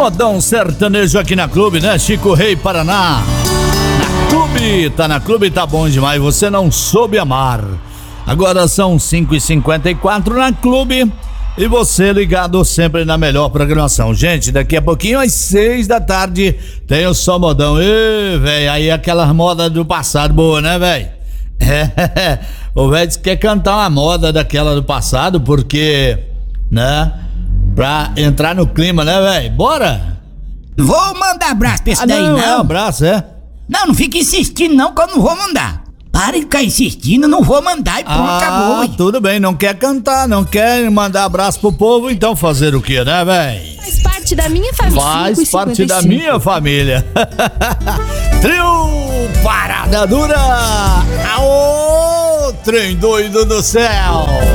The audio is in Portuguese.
Modão sertanejo aqui na Clube, né? Chico Rei Paraná. Na Clube tá bom demais, você não soube amar. Agora são 5h54 na Clube e você ligado sempre na melhor programação. Gente, daqui a pouquinho às 6 da tarde tem o Só Modão. Ê, velho, aí aquelas modas do passado boa, né, velho? O velho quer cantar uma moda daquela do passado porque, né? Pra entrar no clima, né, velho? Bora! Vou mandar abraço pra esse daí, não. É um abraço, é? Não fica insistindo não, que eu não vou mandar. Para de ficar insistindo, não vou mandar e pronto, acabou. Tudo bem, não quer cantar, não quer mandar abraço pro povo, então fazer o quê, né, velho? Faz parte da minha família. Faz parte da minha família. Trio Parada Dura. Aô, trem doido do céu.